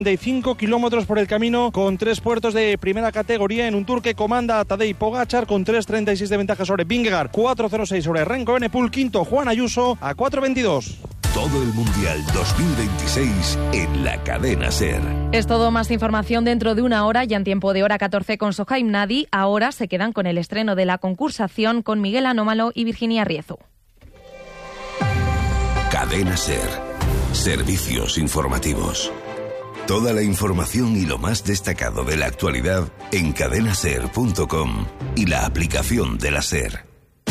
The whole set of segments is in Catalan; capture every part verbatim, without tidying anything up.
cinco kilómetros por el camino con tres puertos de primera categoría en un Tour que comanda Tadej Pogačar con tres treinta y seis de ventaja sobre Vingegaard, cuatro cero seis sobre Remco Evenepoel, quinto Juan Ayuso a cuatro veintidós. Todo el Mundial dos mil veintiséis en la cadena SER. Es todo, más información dentro de una hora, ya en tiempo de hora catorce con Sohaim Nadi. Ahora se quedan con el estreno de la concursación con Miguel Anómalo y Virginia Riezu. Cadena SER. Servicios informativos. Toda la información y lo más destacado de la actualidad en cadena ser punto com y la aplicación de la SER.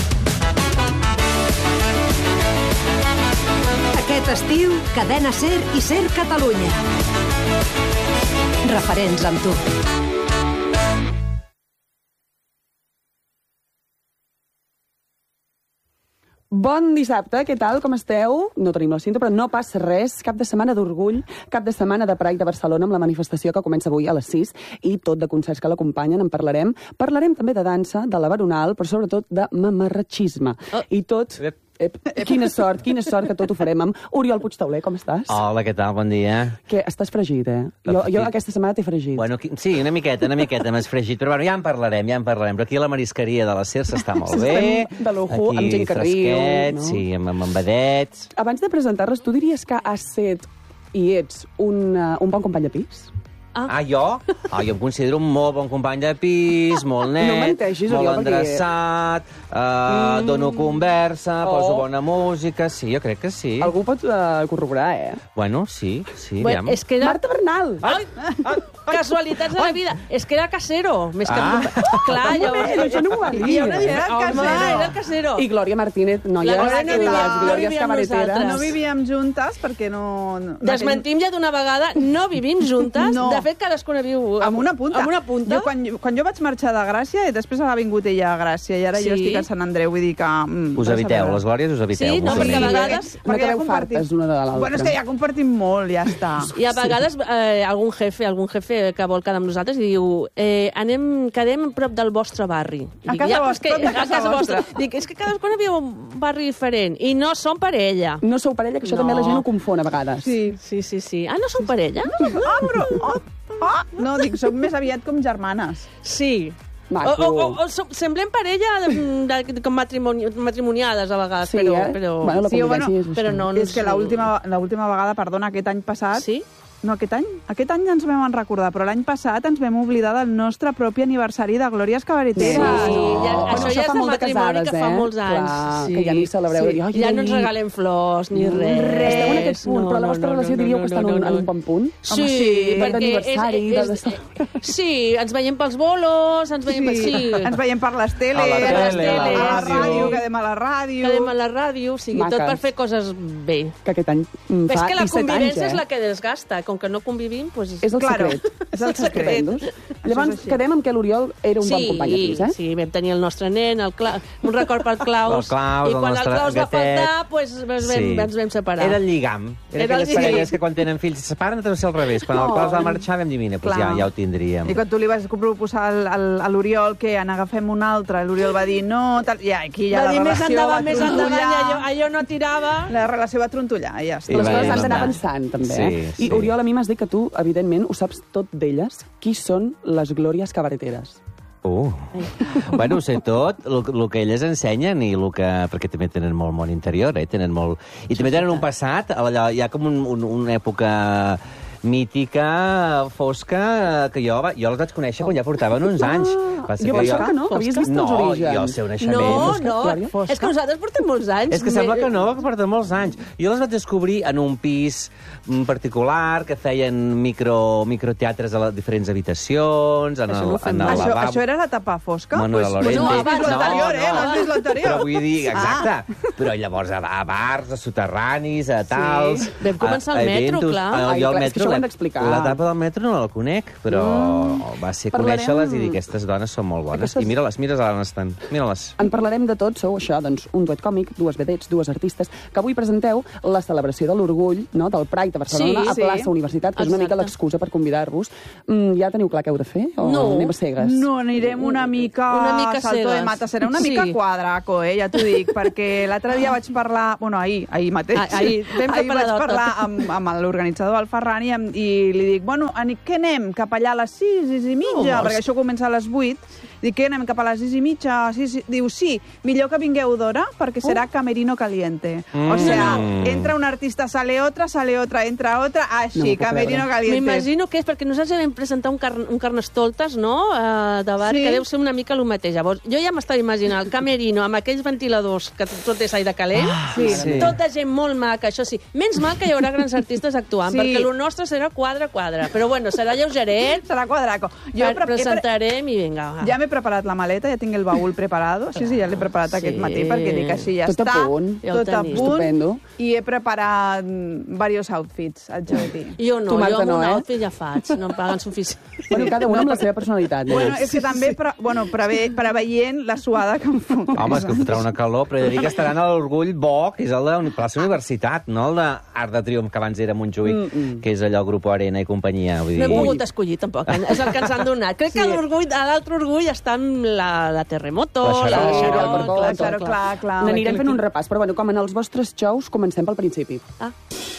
Aquest estiu, Cadena SER i SER Catalunya. Referents amb tu. Bon dissabte, què tal, com esteu? No tenim la cinta, però no passa res. Cap de setmana d'orgull, cap de setmana de Pride de Barcelona amb la manifestació que comença avui a les sis i tot de concerts que l'acompanyen, en parlarem. Parlarem també de dansa, de la veronal, però sobretot de mamarratxisme. Oh. I tot... Ep, quina sort, quina sort que tot ho farem amb Oriol Puigtauler, com estàs? Hola, què tal? Bon dia. Que estàs fregit, eh? Jo, jo aquesta setmana t'he fregit. Bueno, sí, una miqueta, una miqueta m'has fregit, però bueno, ja en parlarem, ja en parlarem. Però aquí a la marisqueria de la SER s'està molt bé. De lujo, amb gent que riu, no? Sí, amb, amb vedets. Abans de presentar-les, tu diries que has set i ets un, uh, un bon company de pis? Ah, ah jo? Ah, jo em considero un molt bon company de pis, molt net, no menteixis, molt Oriol, endreçat, uh, mm. dono conversa, oh. poso bona música, sí, jo crec que sí. Algú pot uh, corroborar, eh? Bueno, sí, sí. Bueno, és que era... Marta Bernal! Ai, ai, casualitats de la vida. És que era casero. Més que... Ah. Clar, llavors... Jo... Això no m'ho va dir. Hi ha una diferència. Home, era el casero. I Glòria Martínez, noies, La no vivia, les glòries no cabareteres. No vivíem juntes perquè no... no Desmentim ja d'una vegada, no vivim juntes. No. De fet, cadascuna viu... Amb una punta. Amb una punta. Jo, quan, quan jo vaig marxar de Gràcia, i després ha vingut ella a Gràcia, i ara Sí. jo estic a Sant Andreu, vull dir que... Mm, Us eviteu, les glòries us eviteu. Sí, no, us perquè a eviteu. vegades... No quedeu fartes l'una de l'altra. Bueno, és que ja compartim molt, ja està. I a vegades eh, algun jefe, algun jefe que vol quedar amb nosaltres i diu eh, anem, quedem prop del vostre barri. I A dic, casa ja, vostra, que, prop de a casa casa vostra. vostra. Dic, és que cadascuna viu un barri diferent i no són parella. No sou parella, que això No. també la gent ho confon a vegades. Sí. Sí, sí, sí. Ah, no són parella? Ah, però... Oh, oh. No, dic, som més aviat com germanes. Sí. O, Maco. o, o, o som- semblem parella de, de, com matrimoni, matrimoniades a vegades, Sí, però, eh? però, Bueno, la Sí, bueno, convivència és però això. no... És que l'última l'última vegada, perdona, aquest any passat... Sí? No, aquest any? Aquest any ens vam en recordar, però l'any passat ens vam oblidar del nostre propi aniversari de Glòries Cabareteres. Sí, ja, Bueno, això ja és fa del molt de matrimoni casades, que fa eh? molts anys. Clar, sí. que ja ni celebreu. Sí. Ai, Ja ai, no ens regalen flors ni res. Esteu en aquest punt, No, però la no, vostra no, relació no, diríeu no, que està en no, un, no. en un bon punt? Sí, Home, sí, perquè d'aniversari, és, de- és, és, sí, ens veiem pels bolos, ens veiem... Sí. Sí, Ens veiem per les teles, A la per les tele, a la teles, a la ràdio. ràdio, quedem a la ràdio... quedem a la ràdio, o sigui, tot Maques. per fer coses bé. Que aquest any mm, És fa que la disset convivència anys, és eh? la que desgasta, com que no convivim, doncs... És el Claro, secret. és el secret. Estupendos. Això Llavors, és així. quedem amb que l'Oriol era un sí, bon company de pis, eh? Sí, vam tenir el nostre nen, el Cla... un record pel Claus, El Claus, i el quan el nostre Claus va gatet. faltar, doncs ens vam, Sí. ens vam separar. Era el lligam. Era, Era el aquelles lligam. parelles que quan tenen fills se separen, també ser al revés. Quan el Oh. Claus va marxar vam dir, mira, doncs ja, Clar. ja ho tindríem. I quan tu li vas proposar al, al, a l'Oriol que en agafem un altre, l'Oriol va dir no, tal, i aquí ja Va la dir més relació endavant, va més endavant, i allò, trontollar. allò no tirava. La relació va trontollar, i ja està. I Les va coses han d'anar estar. pensant, també, Sí, eh? sí. I, Oriol, a mi m'has dit que tu, evidentment, ho saps tot d'elles. Qui són les glòries cabareteres? Uh. Bueno, ho sé tot, el que elles ensenyen i el que... Perquè també tenen molt món interior, eh? Tenen molt... I també tenen un passat, allò, hi ha com un, un, una època mítica, fosca, que jo, va- jo les vaig conèixer quan ja portaven uns anys. Passa jo que pensava que no, havies vist els orígens. No, jo el seu naixement. No, que, no, Glòria? és que nosaltres portem molts anys. És que sembla que no, que porten molts anys. Jo les vaig descobrir en un pis mm, particular, que feien micro, microteatres a les diferents habitacions, en Això el, no ho fem en el Això, lavabo. això era la tapa fosca? Bueno, de Lorente. no, has vist l'anterior, eh? no. Has vist l'anterior? Però vull dir, exacte. Però llavors a, a bars, a soterranis, a tals... Vam començar al a metro, eventos. clar. Ah, Ai, jo al clar, és que metro, això ho hem la- d'explicar. L'etapa del metro no la conec, però mm. va ser Parlarem- conèixer-les i dir aquestes dones són molt bones. Aquestes- I mira-les, mira-les on estan. Mira-les. En parlarem de tot, sou això, doncs, un duet còmic, dues vedets, dues artistes, que avui presenteu la celebració de l'orgull, no?, del Pride de Barcelona, Sí, a sí. plaça Universitat, que és una mica Exacte. l'excusa per convidar-vos. Mm, ja teniu clar què heu de fer? O No. anem a cegues? No, anirem una mica, Una mica salto de cegues. mata. Serà una Sí. mica quadraco, eh, ja t'ho dic, perquè l'altre dia vaig parlar... Bueno, ahir, ahir mateix. Ah, ahir, ben ahir vaig preparador parlar tot. amb, amb l'organitzador, el Ferran, i em i li dic, bueno, què anem? Cap allà a les sis, sis i mitja? Oh, perquè això comença a les vuit. Dic, què anem? Cap a les sis i mitja? Sí, sí. Diu, sí, millor que vingueu d'hora, perquè serà camerino caliente. Mm. O sea, entra un artista, sale otra, sale otra, entra otra, així, No, camerino caliente. M'imagino que és perquè nosaltres vam presentar un, car un carnestoltes, no?, uh, de bar, Sí. que deu ser una mica el mateix. Llavors, jo ja m'estava imaginant el camerino amb aquells ventiladors que tot és aire calent, Ah, Sí. sí. tota gent molt maca, això sí. Menys mal que hi haurà grans artistes actuant, Sí. perquè el nostre serà quadre-quadre. Però bueno, serà lleugeret, Serà quadraco. jo pre- presentarem i vinga. Va. Ja m'he preparat la maleta, ja tinc el baúl preparado. Sí, sí, ja l'he preparat Sí. aquest matí, perquè dic així ja Tot a està. punt. Ja ho Tot a tenim. punt. Estupendo. I he preparat mm, varios outfits, haig de dir. Jo no, Tu, Marta, jo amb no, un eh? outfit ja faig, no em paguen suficient. Bueno, cada un amb la seva personalitat. Eh? Bueno, és que també, pre bueno, preve preveient la suada que em fot. Home, és que fotrà una calor, però he de dir que estaran a l'Orgull Bo, que és el de la plaça Universitat, no el d'Art de Triomf, que abans era Montjuïc, mm -mm. que és allò Grupo Arena i companyia. Vull dir... No he pogut escollir, tampoc. És el que ens han donat. Crec que l'orgull, a l'altre orgull està amb la, la Terremoto, La la Xarol. Xarol, Clar, clar, clar, clar, clar. clar, clar. N'anirem fent un repàs, però bueno, com en els vostres xous, comencem pel principi. Ah.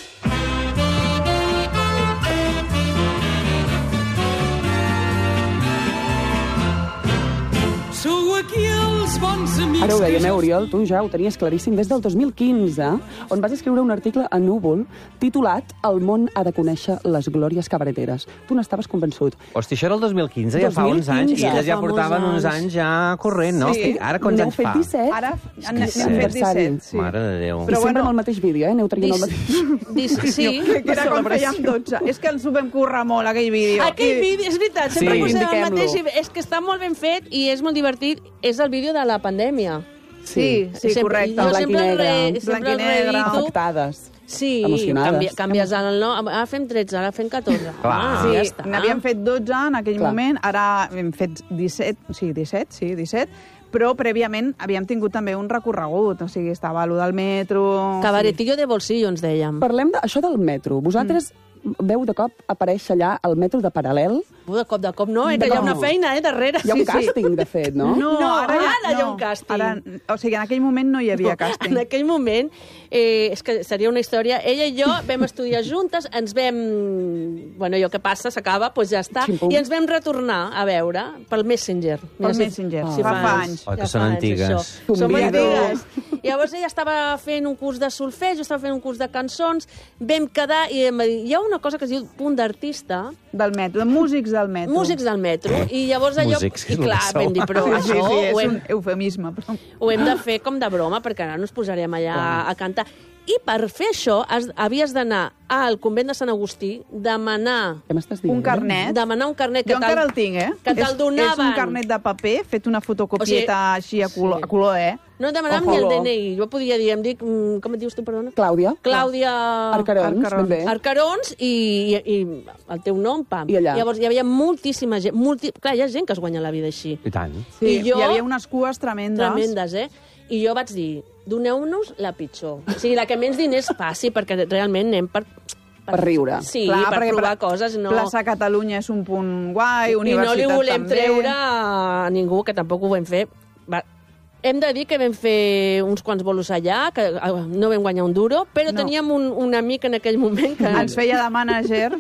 Sou aquí els bons amics... Ara ho dèiem, que eh, jo- Oriol, tu ja ho tenies claríssim des del dos mil quinze, on vas escriure un article a Núvol titulat El món ha de conèixer les glòries cabareteres. Tu n'estaves convençut. Hosti, això era el dos mil quinze, ja fa uns anys, i elles ja Fa portaven molts uns anys. anys ja corrent, no? Sí. Hosti, ara quants N'heu anys fet fa? disset. Ara que n'hem sí. fet Aniversari. disset, sí. Mare de Déu. I Però sempre bueno- amb el mateix vídeo, eh? Aneu traient el Dis, mateix... dis, sí. Que era quan fèiem dotze. És que ens ho vam currar molt, aquell vídeo. Aquell I- vídeo, és veritat, sempre Sí. posem el Reivindiquem-lo. mateix i és que està molt ben fet i és molt divertit. És el vídeo de la pandèmia. Sí, sí, Sempre- correcte. Jo Blanc i sempre el negre. re, sempre Blanc i el negre. reedito. Afectades. Sí, Emocionades. canvia, canvies el nom. Ara fem tretze, ara fem catorze. Clar. Ah, Sí, ja està. n'havíem fet dotze en aquell Clar. moment, ara hem fet disset, sí, disset, sí, disset, però prèviament havíem tingut també un recorregut, o sigui, estava allò del metro... Cabaretillo de bolsillo, ens dèiem. Parlem d'això del metro. Vosaltres veu de cop aparèixer allà el metro de Paral·lel. Uh, de cop de cop no, eh, que De hi ha cop. una feina, eh, darrere. Hi ha un Sí, sí. càsting, de fet, no? No, No, ara, ja, ara hi ha no. un càsting. Ara, o sigui, en aquell moment no hi havia càsting. En aquell moment, eh, és que seria una història, ella i jo vam estudiar juntes, ens vam... Bueno, allò que passa s'acaba, doncs ja està, Xim-pum. i ens vam retornar a veure pel Messenger. Pel Mira, Messenger, sí, sí, fa fa anys. Oh, que Ja són fa anys, antigues. això. Som Convido. antigues. I llavors ella estava fent un curs de solfeig, jo estava fent un curs de cançons, vam quedar i em va dir, hi ha una cosa que es diu punt d'artista, Del metro, de músics del metro. músics del metro, i llavors allò... Músics, que I és el clar, que sou. vam dir, però Sí, sí, això sí, és ho hem, un eufemisme. Però... ho hem de fer com de broma, perquè ara no ens posarem allà a cantar. I per fer això has, havies d'anar al convent de Sant Agustí, demanar, Què m'estàs dient? Un carnet. demanar un carnet que Jo encara el tinc, eh? que te'l és, donaven. És un carnet de paper, fet una fotocopieta O sigui, així a color, sí. a color, eh? No et demanàvem O ni el color. D N I. Jo podia dir, em dic... mm, Com et dius tu, perdona? Clàudia. Clàudia... Arcarons, Arcarons. ben bé. Arcarons i, i, i el teu nom, pam. I allà. Llavors hi havia moltíssima gent. Multi... Clar, hi ha gent que es guanya la vida així. I tant. Sí, I jo- hi havia unes cues tremendes. Tremendes, eh? I jo vaig dir, doneu-nos la pitjor. O sigui, la que menys diners passi, perquè realment anem per... Per riure. Sí, Clar, per perquè provar Pla- coses, no... Plaça Catalunya és un punt guai, I no li universitat volem també. treure a ningú, que tampoc ho vam fer. Va. Hem de dir que vam fer uns quants bolos allà, que eh, no vam guanyar un duro, però No. teníem un, un amic en aquell moment que... Ens feia de mànager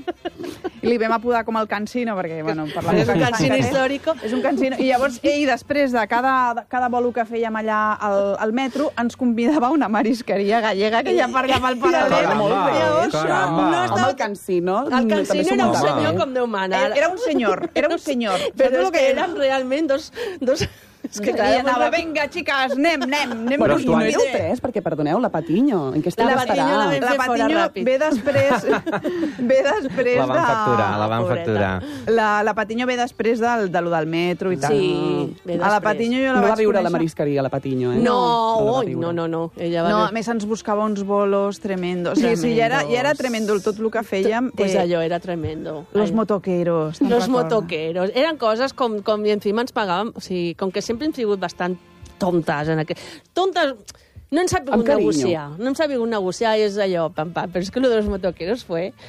i li vam apodar com el cansino, perquè, bueno, per la És un boca cansino que té. històrico. És un cansino. I llavors ell, després de cada, de cada bolo que fèiem allà al, al metro, ens convidava a una marisqueria gallega que ja per allà pel paral·lel. Caramba, molt bé. Llavors, caramba. no Home, estava... el cansino... El també cansino s'ho era un munta bé. senyor com Déu mana. Era un senyor, era un senyor. Però Saps és el que érem realment dos... dos... És que clar, ella anava, vinga, xiques, anem, anem, anem. Però Però i no tu- éreu tres, perquè, perdoneu, la Patiño. En què La estava Patiño la vam La fer fora Patiño ràpid. ve després, ve després La van de... facturar, la van Pobreta. facturar. La, la Patiño ve després del, de lo del metro i tal. Sí, ve A la després. Patiño jo la No va vaig viure a la conèixer. marisqueria, la Patiño, eh? No, la va ui, viure. no, no, no. Ella va No, a dir- més ens buscava uns bolos tremendos. Sí, sí, ja era, ja era tremendo tot el que fèiem. Pues Eh, allò era tremendo. Los Ai. motoqueros. te'n Los recordes? motoqueros. Eren coses com, com i encima ens pagàvem... O sigui, com que sempre hem sigut bastant tontes en aquest... Tontes... No hem sabut Amb carinyo. negociar. No hem sabut negociar i és allò, pam, pam. Però és que lo de los motoqueros fue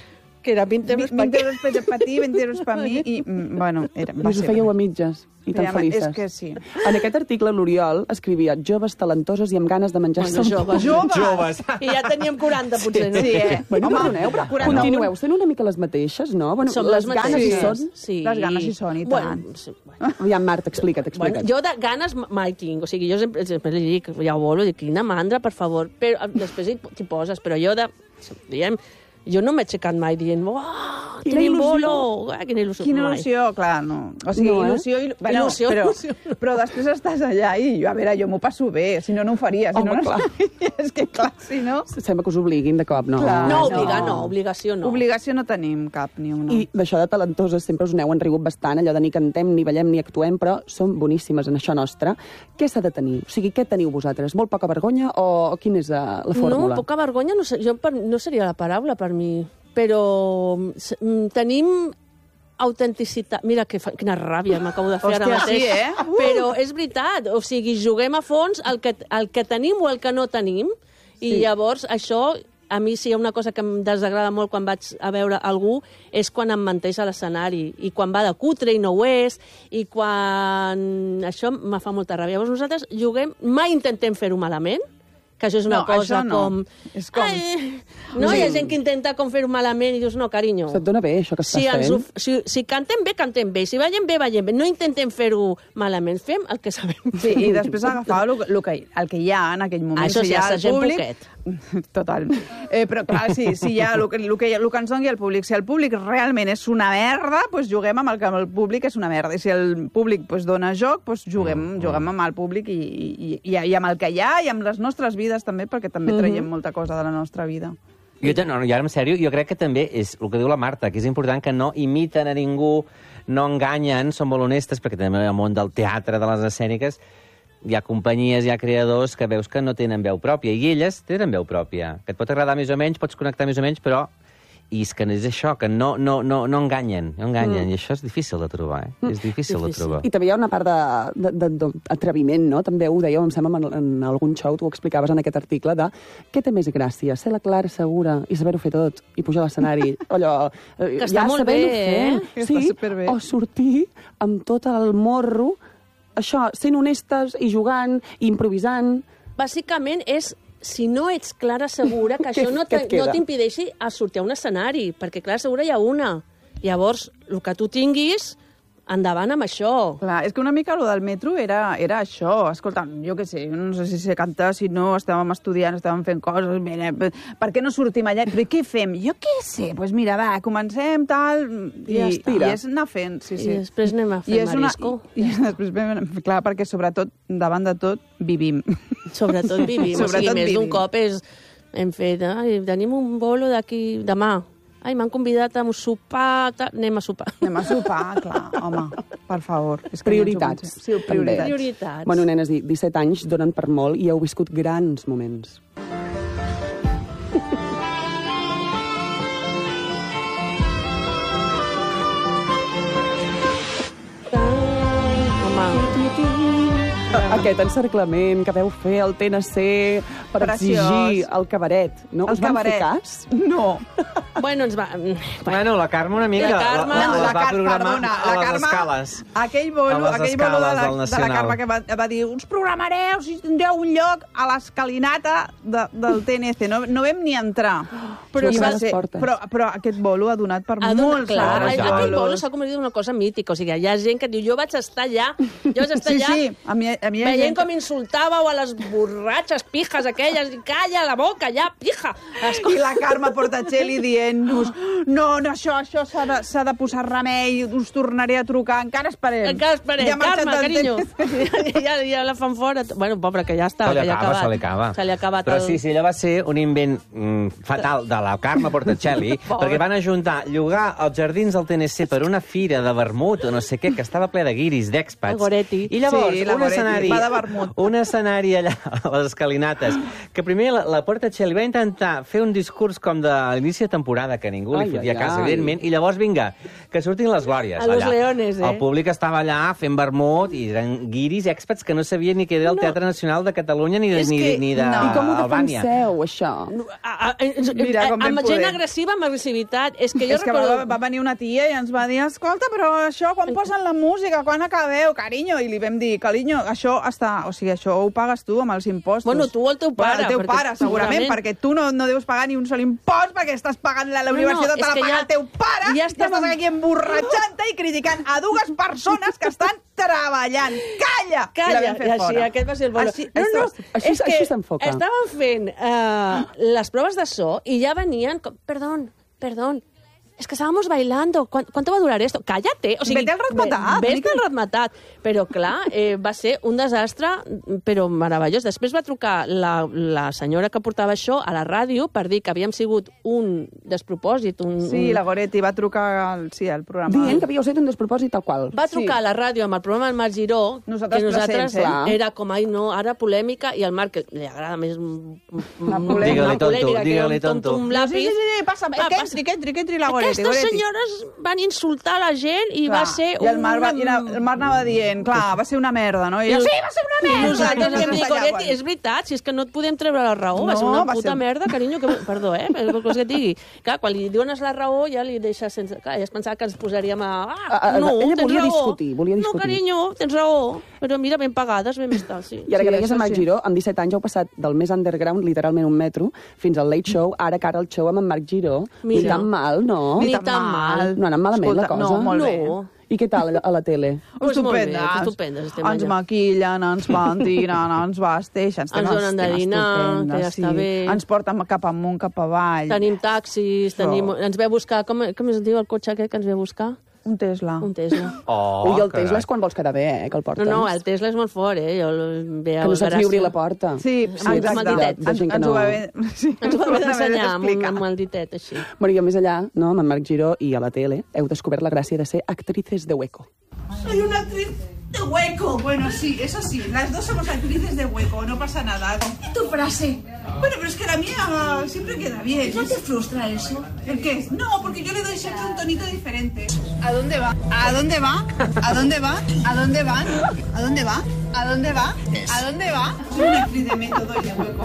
que era vint euros per vint euros per ti, vint euros per mi, i, bueno, era, va I us ho ser... fèieu a mitges i tan Fèiem- felices. És que sí. En aquest article, l'Oriol escrivia joves talentosos i amb ganes de menjar-se Bueno, el joves. Joves! Joves. I ja teníem quaranta, potser, no? Sí, eh? Bueno, Home, perdoneu, però quaranta-un. continueu sent una mica les mateixes, no? Bueno, Som les ganes hi mateixes. són. Sí. Les ganes hi són, i tant. Bueno, sí, bueno. Aviam, Marta, explica't, Bueno, explica't. jo de ganes mai tinc, o sigui, jo sempre, sempre li dic, ja ho volo, dic, quina mandra, per favor, però després hi- t'hi poses, però jo de, diguem, jo no m'he aixecat mai dient, oh, Quina tenim il·lusió. bolo, ah, quina il·lusió. Quina mai. il·lusió, clar, no. O sigui, No, eh? il·lusió... Il... Bueno, Il·lusió, però, il·lusió. però després estàs allà i, jo, a veure, jo m'ho passo bé, si no, no ho faria. Si Home, no, no clar. És que, clar, si no... Sembla que us obliguin de cop, no? Clar. No, no. obligar no, obligació no. Obligació no tenim cap, ni una. I d'això de talentoses sempre us n'heu enrigut bastant, allò de ni cantem, ni ballem, ni actuem, però som boníssimes en això nostre. Què s'ha de tenir? O sigui, què teniu vosaltres? Molt poca vergonya o, o quina és uh, la fórmula? No, poca vergonya no, sé, jo per, no seria la paraula per mi, però mm, tenim autenticitat. Mira, que fa, quina ràbia m'acabo de fer ara Hòstia, mateix. sí, eh? Uh! Però és veritat, o sigui, juguem a fons el que, el que tenim o el que no tenim, i Sí. llavors això, a mi si hi ha una cosa que em desagrada molt quan vaig a veure algú, és quan em menteix a l'escenari, i quan va de cutre i no ho és, i quan... Això me fa molta ràbia. Llavors nosaltres juguem, mai intentem fer-ho malament, que això és una No, cosa això no. com... És com- Ai, no, hi ha gent que intenta com fer-ho malament i dius, no, carinyo. Se't dona bé, això que estàs Si, ens ho, fent? si, si cantem bé, cantem bé. Si ballem bé, ballem bé. No intentem fer-ho malament. Fem el que sabem. Sí, i després agafar el, el, que, el que hi ha en aquell moment. Això si sí, hi ha el assagem públic... poquet. Total. Eh, però clar, sí, si hi ha el, que- el, que, el que ens doni el públic. Si el públic realment és una merda, doncs juguem amb el que el públic és una merda. I si el públic doncs, dona joc, doncs juguem, mm, juguem amb el públic i, i, i, i amb el que hi ha i amb les nostres vides també, perquè també traiem molta cosa de la nostra vida. Jo, te- no, no, i ara en sèrio, jo crec que també és el que diu la Marta, que és important que no imiten a ningú, no enganyen, són molt honestes, perquè també al món del teatre, de les escèniques, hi ha companyies, hi ha creadors que veus que no tenen veu pròpia, i elles tenen veu pròpia, que et pot agradar més o menys, pots connectar més o menys, però i és que no és això, que no, no, no, no enganyen, no enganyen, mm. i això és difícil de trobar, eh? Mm. És difícil, difícil de trobar. I també hi ha una part d'atreviment, no? També ho dèieu, em sembla, en, en algun show, tu ho explicaves en aquest article, de què té més gràcia? Ser la Clara segura i saber-ho fer tot i pujar a l'escenari, allò... eh, Que està molt sabent-ho bé, fer, eh? Que Sí, està superbé. o sortir amb tot el morro, això, sent honestes i jugant, i improvisant... Bàsicament és si no ets clara segura, que Què- això no què et te- no queda? t'impedeixi a sortir a un escenari, perquè clara segura hi ha una. Llavors, el que tu tinguis, endavant amb això. Clar, és que una mica el del metro era, era això. Escolta, jo què sé, no sé si sé cantar, si no, estàvem estudiant, estàvem fent coses, mira, per què no sortim allà? Però què fem? Jo què sé, doncs pues mira, va, comencem, tal, i, I estira. i és anar fent, sí, sí. I després anem a fer és marisco. I després, vam- clar, perquè sobretot, davant de tot, vivim. Sobretot vivim. o Sobretot sigui, més d'un vivim. cop és... Hem fet, ai, tenim un bolo d'aquí demà. Ai, m'han convidat a un sopar, tal. Anem a sopar. Anem a sopar, clar, home, per favor. És que Prioritats. ens ho pensem. Sí, prioritats. Prioritats. Bueno, nenes, di- disset anys donen per molt i heu viscut grans moments. Aquest encerclament que veu fer el T N C per Preciós. exigir el cabaret, no? El Us van cabaret. fer cas? No. Bueno, ens va... Bueno, la Carme una mica La Carme- la, la, la la va Car- programar perdona, a la les Carme- escales. Aquell bolo, A les aquell bolo de, escales la, del de la Nacional. Carme que va, va dir uns programareu si tindreu un lloc a l'escalinata de, del T N C. No, no vam ni entrar. Però I va va les ser, portes. però, però aquest bolo ha donat per Ha donat, molts clar, altres aquell bolo bolos. s'ha convertit en una cosa mítica. O sigui, hi ha gent que diu, jo vaig estar allà, jo vaig estar Sí, allà, sí, a mi, a mi hi ha veient gent... com insultàveu a les borratxes pijas aquelles, i calla la boca, ja, pija. I la Carme Portacelli dient-nos no, no, això, això s'ha de, s'ha de posar remei, us tornaré a trucar, encara esperem. Encara esperem, Ja ha marxat Carme, el carinyo. temps. ja, ja la fan fora. Bueno, pobra, que ja està, Se li que ja ha acaba, acabat. se li acaba. Se li ha acabat Però el... sí, sí, allò va ser un invent mm, fatal de la Carme Portacelli, perquè van ajuntar llogar els jardins del T N C per una fira de vermut o no sé què, que estava ple de guiris, d'expats. El Goretti. I llavors, Sí, la un Goretti. escenari, va de vermut. un escenari allà, a les escalinates, que primer la, la Porta Txell va intentar fer un discurs com de l'inici de temporada, que ningú li Ai, fotia ai, cas, ai. evidentment, i llavors, vinga, que surtin les glòries. A los allà. leones, eh? El públic estava allà fent vermut i eren guiris expats que no sabien ni què era el No. Teatre Nacional de Catalunya ni, de, És ni, que- ni de I com ho Albània. defenseu, això? A, a, a, Mira, com ben amb gent poder. agressiva, amb agressivitat. És que jo És que recordo... va, va venir una tia i ens va dir, escolta, però això, quan posen la música, quan acabeu, carinyo? I li vam dir, carinyo, això està... O sigui, això ho pagues tu amb els impostos. Bueno, tu o el teu pare, Bueno, el teu perquè pare, segurament, segurament. perquè tu no, no deus pagar ni un sol impost perquè estàs pagant la, la No, no, universitat, és te la que paga ja- el teu pare, ja i estàvem- estàs aquí emborratxant-te i criticant a dues persones que estan treballant. Calla! I la Calla, vam fer i així, fora. aquest va ser el bolo. Així, no, no, així- és que així s'enfoca. estàvem fent uh, les proves de so i ja venien... Com, perdón, perdón, es que estábamos bailando. ¿Cuánto, ¿Cuánto va a durar esto? Cállate. O sigui, Vete al ratmatat. ve- Vés al ratmatat. Però, clar, eh, va ser un desastre, però meravellós. Després va trucar la, la senyora que portava això a la ràdio per dir que havíem sigut un despropòsit. Un, Sí, un... la Goretti va trucar al, sí, al programa. Dient que havíeu set un despropòsit tal qual. Va trucar Sí. a la ràdio amb el programa del Marc Giró, Nosaltres que nosaltres presents, eh? era com, ai no, ara polèmica, i al Marc que li agrada més un- Una un- polèmica. Digue-li tonto, polèmica, que digue-li un tonto, tonto. un No, lápiz. sí, sí, sí, passa, Va, que passa. entri, que entri, que entri la Goretti. Aquestes Goretti. senyores van insultar la gent i Clar, va ser I el Marc, va, una... i la, el Marc anava dient, clar, va ser una merda, no? I jo, sí, va ser una I merda! nosaltres I vam dir, allà, Goretti, bueno. és veritat, si és que no et podem treure la raó, va No, ser una va puta ser- merda, carinyo, que... perdó, eh, però què vols que et digui? Clar, quan li dones la raó ja li deixes sense... Clar, ja es pensava que ens posaríem a... Ah, A- a- no, ella tens volia raó. discutir, volia discutir. No, carinyo, tens raó, però mira, ben pagades, ben més tal, sí. I ara Sí, que deies això a Marc sí. Giró, amb disset anys heu passat del més underground, literalment un metro, fins al late show, ara que ara el show amb en Marc Giró. Ni Mira. tan mal, no? Ni tan mal. No ha anat malament la Escolta, cosa. no, molt bé. No. I què tal a la tele? Pues molt bé, Estupendes. estupendes estem ens allà. maquillen, ens ventilen, ens vesteixen. estem- Ens donen de estem dinar, estupendes, que ja està bé. Ens porten cap amunt, cap avall. Tenim taxis, tenim... Això. ens ve a buscar... Com, com es diu el cotxe aquest que ens ve a buscar? Un Tesla. Un Tesla. Oh, Ui, el carai. Tesla és quan vols quedar bé, eh, que el No, portes. no, el Tesla és molt fort, eh? Jo el ve a Que no saps Gràcia. obrir la porta. Sí, Sí, exacte. amb el ditet. De gent que Ens no... ho va haver... Sí, Ens ho va haver d'ensenyar amb, un- d'explicar. amb el ditet, així. Bueno, jo més allà, no, amb en Marc Giró i a la tele, heu descobert la gràcia de ser actrices de hueco. Soy una actriz de hueco. Bueno, sí, eso sí, las dos somos actrices de hueco, no pasa nada. Tu frase. Bueno, pero es que la mía siempre queda bien. ¿No te frustra eso? ¿El qué? No, porque yo le doy siempre un tonito diferente. ¿A dónde va? ¿A dónde va? ¿A dónde va? ¿A dónde van? ¿A dónde va? ¿A dónde va? ¿A dónde va? Soy una actriz de método y de hueco.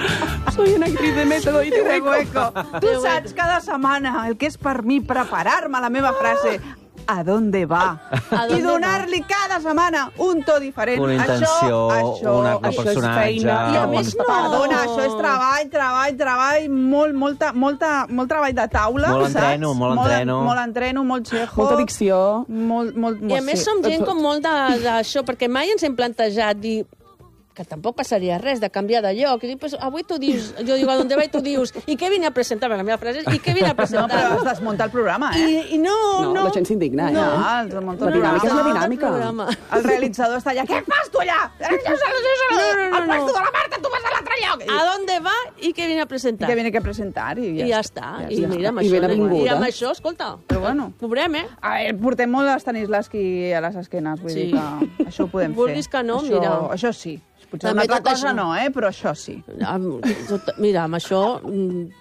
Soy una actriz de método i de De hueco. hueco. Tu saps cada setmana el que és per mi preparar-me la meva frase a dónde va? A I dónde donar-li cada setmana un to diferent. Una intenció, això, això, una- un això personatge. És feina. I a un- més, no. Perdona, això és treball, treball, treball, molt, molta, molta, molt treball de taula, Molt saps? entreno, molt entreno. Molt, molt entreno, molt xejo. Molta dicció. Molt, molt, molt, I a més sí. som gent com molt de- d'això, perquè mai ens hem plantejat dir que tampoc passaria res de canviar de lloc. I dic, pues, avui tu dius, jo dic, a dónde va i tu dius, i què vine a presentar? La meva frase és, i què vine a No, presentar? però es desmunta el programa, eh? I, i no, No, no. la gent s'indigna, eh? No, es desmunta La el dinàmica és la programa. dinàmica. El programa. El realitzador està allà. Què fas tu allà? No, no, no, El no. puesto de la Marta, tu vas a l'altre lloc. I, A dónde va i què vine a I presentar? que viene que presentar. I ja, I ja està. I ja mira, amb I això, ben avinguda. i amb això, escolta, Però bueno. cobrem, eh? A veure, portem molt Stanislavski a les esquenes, vull Sí. dir que això ho podem Vulguis fer. que no, això, mira. Això sí. Potser També una altra tot cosa això. no, eh? Però això sí. Amb, tot, mira, amb això... mm,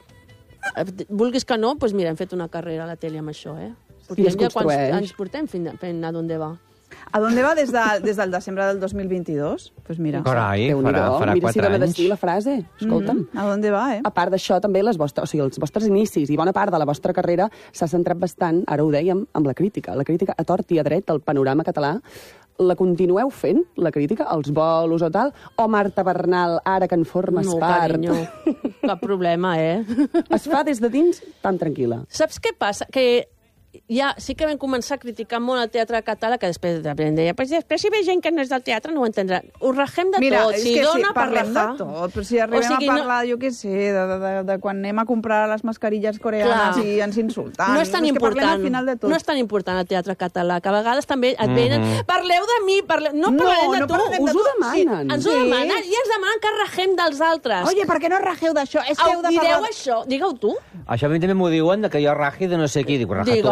vulguis que no, doncs mira, hem fet una carrera a la tele amb això, eh? I es ja quants construeix. anys portem fent, fent a d'on va. A d'on va des, de, des del desembre del dos mil vint-i-dos? Doncs pues mira. Carai, farà, Déu-n'hi-do. farà Mira si quatre dona anys. destí la frase. Escolta'm. Mm, a d'on va, eh? A part d'això, també les vostres, o sigui, els vostres inicis i bona part de la vostra carrera s'ha centrat bastant, ara ho dèiem, amb la crítica. La crítica a tort i a dret del panorama català. La continueu fent, la crítica, als bolos o tal? O Marta Bernal, ara que en formes No, part? carinyo, cap problema, eh? Es fa des de dins tan tranquil·la. Saps què passa? Que ja sí que vam començar a criticar molt el teatre català, que després de deia, pues després si ve gent que no és del teatre no ho entendrà. Ho rajem de Mira, tot. és Si que dona sí, per parlem de rajar... tot, però si arribem O sigui, a no- parlar, jo què sé, de, de, de, de quan anem a comprar les mascarilles coreanes Clar. i ens insulten. No és tan que parlem important. al final de tot. No és tan important el teatre català, que a vegades també et venen... Mhm. Parleu de mi, parleu... no No, parlarem de no tu. parlem de Us ho tu. demanen. Ens ho Sí. demanen i ens demanen que rajem dels altres. Oye, per què no rageu d'això? És que heu Au, de direu parlar... això, digueu tu. Això a mi també m'ho diuen, de que jo ragi de no sé qui. Dic, raja Digue-ho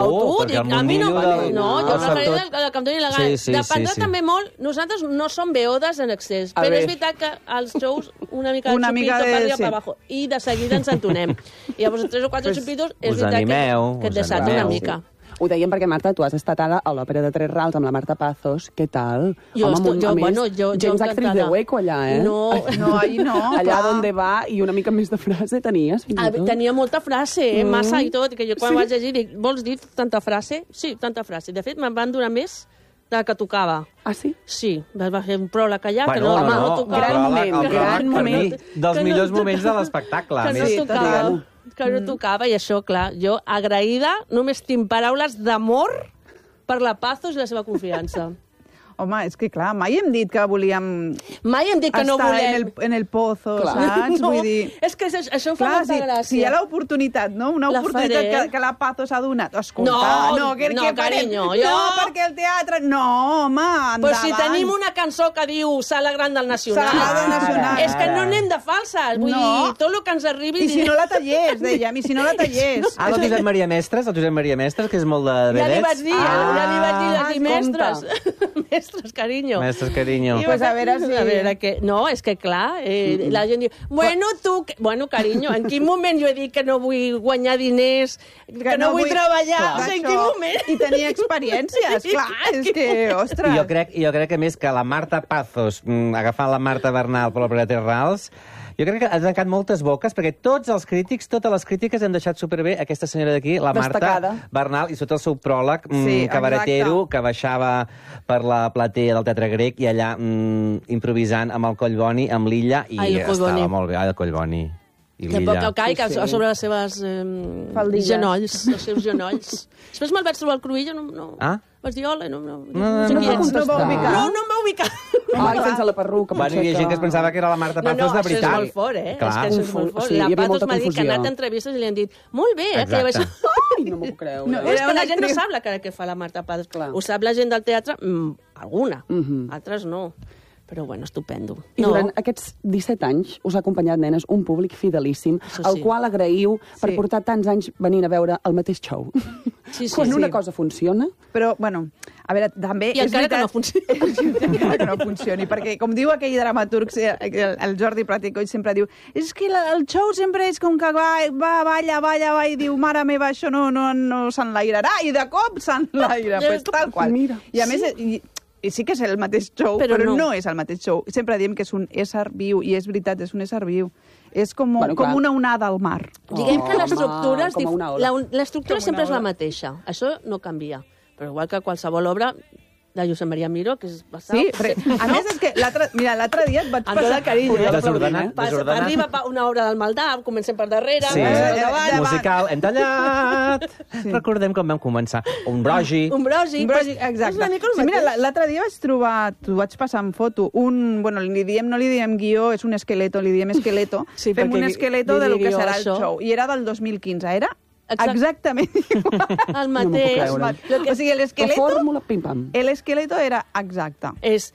Mireu tu, perquè el dic, a mi no... mundillo del- No, jo del preferia sector- el, el que em doni la gana. Sí, sí, Dependrà sí, sí. també molt... Nosaltres no som beodes en excés, A però ver. és veritat que als shows una mica Una de xupito mica de- per arriba sí. per abajo. I de seguida ens entonem. I llavors tres o quatre Pues xupitos és us veritat animeu, que, que et us desata una animeu. mica. Ho dèiem perquè, Marta, tu has estat ara a l'òpera de Tres Rals amb la Marta Pazos. Què tal? Jo, Home, esto, amb un- jo, a més, bueno, jo, jo gens actriz de encantada. hueco allà, eh? No, No, ahí no. Allà clar. on va i una mica més de frase tenies, fins A, i tot. tenia molta frase, eh? Mm. Massa i tot, que jo quan Sí. vaig llegir dic, vols dir tanta frase? Sí, tanta frase. De fet, me'n van donar més de que tocava. Ah, sí? Sí, va fer un pròleg allà, que Bueno, no, no, no, no, tocava. gran moment, el pròleg, gran per moment. mi, dels Que no millors toca- moments de l'espectacle. que a no més. tot tocava, diguem-ho. que no tocava, i això, clar, jo agraïda, només tinc paraules d'amor per la Pazos i la seva confiança. Home, és que clar, mai hem dit que volíem Mai hem dit que no estar volem... en el, en el pozo, Clar. saps? No, Vull dir... és que això, això em fa Clar, molta si, gràcia. si hi ha l'oportunitat, no? Una La oportunitat faré. que, que la Pazo s'ha donat. Escolta, No, no, que, no, que farem? carinyo, jo- No, perquè el teatre... No, home, endavant. Pues si tenim una cançó que diu Sala Gran del Nacional, Sala del Nacional. és que no anem de falses. Vull No. dir, tot el que ens arribi... I si no la tallés, dèiem, i si no la tallés. Ah, el Josep Maria Mestres, el Josep Maria Mestres, que és molt de Ja li vedets. vaig dir, ah, ja li vaig dir, Ah, aquí, mestres. mestres, carinyo. Mestres, carinyo. Pues a veure si- A veure, que... No, és que clar, eh, la gent diu, bueno, tu... Que... Bueno, carinyo, en quin moment jo he dit que no vull guanyar diners, que, que no, no vull treballar? Clar, O sigui, en això. quin moment? I tenir experiències, clar, és que, ostres. I jo crec, jo crec que més que la Marta Pazos, mm, agafant la Marta Bernal per l'òpera de Tres Rals, jo crec que ha tancat moltes boques, perquè tots els crítics, totes les crítiques han deixat superbé aquesta senyora d'aquí, la Destacada. Marta Bernal, i sota el seu pròleg, mm, Sí, cabaretero, exacte. que baixava per la platea del Teatre Grec i allà mm, improvisant amb el Collboni, amb l'Illa, i Ai, el estava Collboni. molt bé, ai, el Collboni. I Que poc l'Illa. el caic Sí, sí. a sobre les seves eh, Faldilles. genolls, els seus genolls. Després me'l vaig trobar al Cruïlla, no, no, Ah? vaig dir hola, no, no, no, no, sé no qui va ets. No va ubicar. No, no em va ubicar. Ai, sense la perruca, Bueno, potser hi ha gent que es pensava que era la Marta No, Pazos no, de això és veritat. molt fort, eh? Clar. És que això és molt fort. Sí, hi la havia Pazos molta m'ha dit que ha confusió. anat a entrevistes i li han dit molt bé, eh, que Exacte. vaig... Ai, no m'ho puc creure. No, No, és Era que la una gent no actriu. sap la cara que fa la Marta Pazos. Clar. Ho sap la gent del teatre? Mm, alguna. Mhm. Altres no. Però, bueno, estupendo. I No. durant aquests disset anys us ha acompanyat, nenes, un públic fidelíssim, Això al sí. qual agraïu per Sí. portar tants anys venint a veure el mateix show. Sí, sí, Quan sí. una cosa funciona... Però, bueno, a veure, també... I és encara que veritat- no funcioni. encara que no funcioni, perquè, com diu aquell dramaturg, el, el Jordi Praticoll sempre diu és que la- el show sempre és com que va, va balla, balla, va, i diu, mare meva, això no, no, no s'enlairarà, i de cop s'enlaira, Ja, pues, tal qual. mira. I a més, i, i sí que és el mateix show, Però però, no. no. no és el mateix show. Sempre diem que és un ésser viu, i és veritat, és un ésser viu. És com, Bueno, com clar. una onada al mar. Diguem que Oh, l'estructura és com dif- una ola. la- l'estructura Com sempre és una la ola. mateixa. Això no canvia. Però igual que qualsevol obra de Josep Maria Miró, que és bastant... Sí, però, a més és que l'altre mira, l'altre dia et vaig Amb tot el carinyo, eh? Desordenat, Passa per desordenat. arriba pa- una obra del Maldà, comencem per darrere, Sí, comencem per Eh, davant, davant. musical, hem tallat. Sí. Recordem com vam començar. Un brogi. un brosi. Un brogi, pues, És exacte. una mica el Sí, mira, mateix. l'altre dia vaig trobar, t'ho vaig passar en foto, un, bueno, li diem, no li diem guió, és un esqueleto, li diem esqueleto. Sí, Fem perquè un li- esqueleto li de lo que diu serà això. el show. I era del dos mil quinze, era Exacte. exactament igual. El No m'ho puc mateix. creure. Lo que O sigui, La l'esqueleto, fórmula, pim-pam. el esqueleto era exacte. és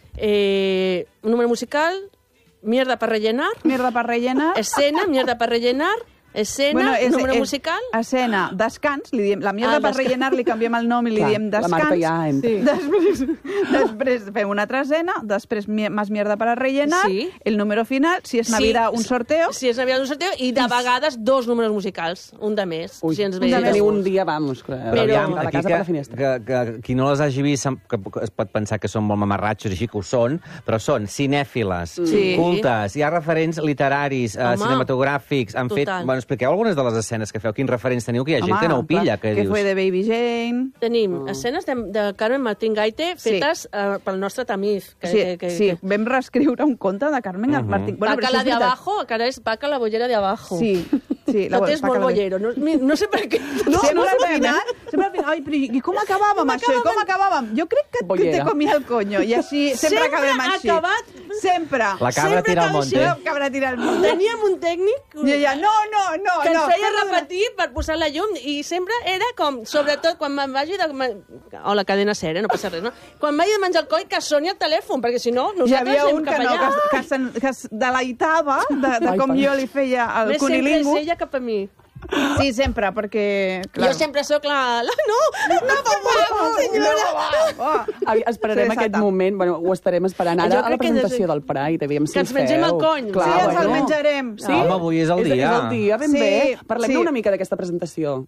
eh, un número musical, mierda per rellenar, Mierda per rellenar. escena, mierda per rellenar, escena, és- número és musical... Escena, descans, li diem, la mierda Ah, per descans. rellenar li canviem el nom i li Clar, diem la descans. Marta ja entra. Sí. Després, després fem una altra escena, després mi- más mierda para rellenar, Sí. el número final, si és Navidad, un sorteo. Si és Navidad, un sorteo, i de vegades dos números musicals, un de més, Ui, si ens un ve de de teniu gust. un dia, vamos. Que... Però Però- aviam, a la aquí casa que, per la finestra. que, que, qui no les hagi vist sem- que, que es pot pensar que són molt mamarratxos, així que ho són, però són cinèfiles, Sí. cultes, hi ha referents literaris, eh, Home, cinematogràfics, han fet... total. Bueno, expliqueu algunes de les escenes que feu, quins referents teniu, que hi ha gent Home, que no ho pilla, que, que dius... fue de Baby Jane. Tenim escenes de, de Carmen Martín Gaite Sí. fetes eh, pel nostre tamiz. Que, Sí, que, que, sí, que... vam reescriure un conte de Carmen Mhm. Martín. però Paca això la és de veritat. abajo, que ara és Paca la bollera de abajo. Sí, sí. Tot és Paca molt la de- bollero. No, mi- no sé per què. No, sempre, no al sabem, final, eh? sempre al final, ai, però i com acabàvem això? I com acabàvem? Jo crec que, que Bollera. te comia el coño, i així sempre, Sempre acabem ha així. acabat- Sempre. La cabra Sempre tira al acaba monte. així. La cabra tira al monte. Teníem un tècnic I ella, no, no, no, que ens no. feia fem-ho de- repetir per posar la llum i sempre era com, sobretot quan me'n vagi de... O la cadena ser, eh? No passa res, no? Quan m'hagi de menjar el coll, que soni el telèfon, perquè si no, Hi nosaltres havia anem un que, cap no, allà. que, que, se'n- que es deleitava de, de Ai, com pare. jo li feia el Ves sempre és cunilingo. ella cap a mi. Sí, sempre, perquè... Jo sempre sóc la... la... No, no, per favor, senyora. Oh, Avi- Esperarem sí, aquest santa. moment, bueno, ho estarem esperant Jo ara a crec la que presentació des- del Pride, aviam si Que ho ens mengem feu. el cony. Clar, Sí, ens el bueno. menjarem. Sí? Home, avui és el És, dia. és el dia, ben Sí, bé. Parlem-ne sí. una mica d'aquesta presentació.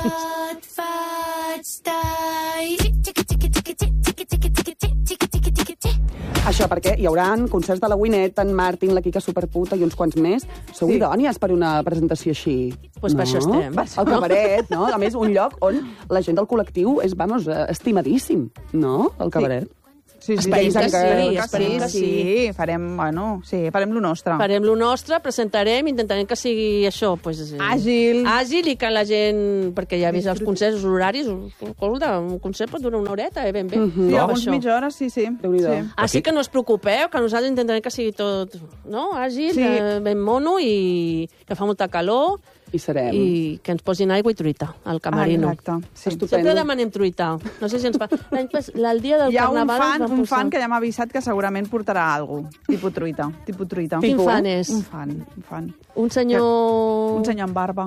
Això perquè hi haurà concerts de la Winnet, en Martin, la Kika Superputa i uns quants més. Sou Sí. idònies per una presentació així. Pues per això estem. El cabaret, no? A més, un lloc on la gent del col·lectiu és, vamos, eh, estimadíssim, no? El cabaret. Sí, sí, Esperem sí, que sí, sí, esperem que sí. sí. Farem, bueno, sí, farem lo nostre. Farem lo nostre, presentarem, intentarem que sigui això, pues, eh, Àgil. àgil i que la gent, perquè ja ha vist els concerts, els horaris, escolta, un concert pot durar una horeta, eh, ben bé. Sí, No, alguns això. mitja hora, sí, sí. Déu-n'hi-do. sí. Així que no us preocupeu, que nosaltres intentarem que sigui tot, no?, àgil, Sí. eh, ben mono i que fa molta calor I serem. i que ens posin aigua i truita al camerino. Ah, exacte. Sí. Estupendo. Sempre demanem truita. No sé si ens fa... L'any pas... El dia del Hi ha un carnaval fan, ens van un posar... fan que ja m'ha avisat que segurament portarà alguna cosa. Tipus truita. Tipus truita. Quin Tipus, fan eh? és? Un fan, un fan. Un senyor... Un senyor amb barba.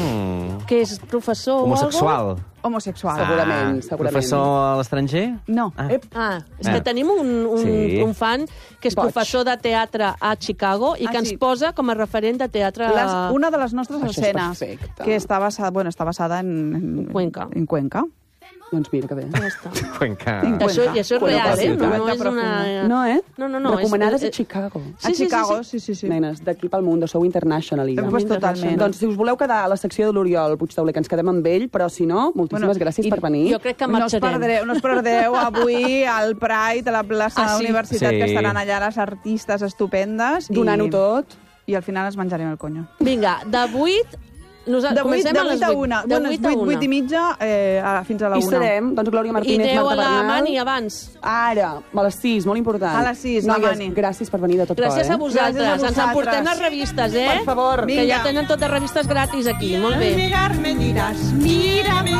Mm. Que és professor o Homosexual. Homosexual. Segurament, Ah, segurament. Professor a l'estranger? No. Ah. Ep, Ah, és Ah. que tenim un, un, Sí. un fan que és Boig. professor de teatre a Chicago i Ah, que ens sí. posa com a referent de teatre Les, una de les nostres Això és escenes, perfecte. que està basada, bueno, està basada en, en Cuenca. En Cuenca. Doncs mira que bé. Ja està. Cuenca. En I això, i això és Cuenca real, eh? No, no ciutat és una... No, eh? No, no, no. Recomanades és, a Chicago. A Chicago, sí, sí, sí. Nenes, d'aquí pel mundo, sou international. Eh, pues totalment. Doncs si us voleu quedar a la secció de l'Oriol Puigtauler, que ens quedem amb ell, però si no, moltíssimes Bueno, gràcies i per venir. Jo crec que No us, marxarem. perdreu, no us perdeu avui al Pride, a la plaça Ah, de la sí? Universitat, Sí. que estaran allà les artistes estupendes. i- Donant-ho tot. I al final ens menjarem el conyo. Vinga, de vuit... Nosaltres De vuit, comencem de a les vuit a vuit. una. De Bueno, vuit és a vuit, una. vuit i mitja eh, a- fins a la I una. serem, doncs, Glòria I Martínez, aneu Marta a la Bernal. Mani abans. Ara, a les sis, molt important. A les sis, la Noies, Mani. gràcies per venir de tot Gràcies cor, eh? a vosaltres. Gràcies a Ens vosaltres. emportem les revistes, eh? Per favor. Que ja Vinga. tenen totes revistes gratis aquí. Molt bé. Mirarme dirás, mírame.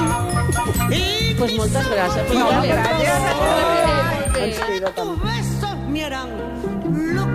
Y Pues moltes gràcies. Pues No, vale. gràcies. Molt bé, molt bé. Ens queda també. besos me harán